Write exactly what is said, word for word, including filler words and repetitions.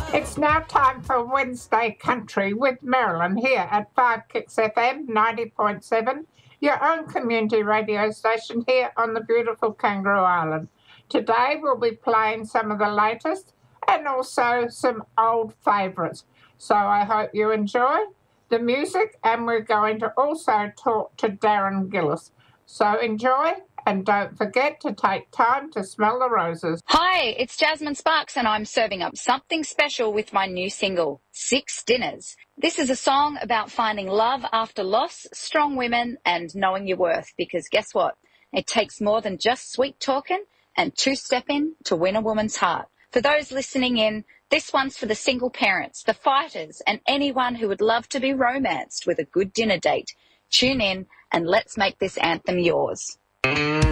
It's now time for Wednesday Country with Marilyn here at five Kicks F M ninety point seven, your own community radio station here on the beautiful Kangaroo Island. Today we'll be playing some of the latest and also some old favourites. So I hope you enjoy the music, and we're going to also talk to Darren Gillis. So enjoy, and don't forget to take time to smell the roses. Hi, it's Jasmine Sparks, and I'm serving up something special with my new single, Six Dinners. This is a song about finding love after loss, strong women, and knowing your worth, because guess what? It takes more than just sweet talking and two-stepping to win a woman's heart. For those listening in, this one's for the single parents, the fighters, and anyone who would love to be romanced with a good dinner date. Tune in and let's make this anthem yours.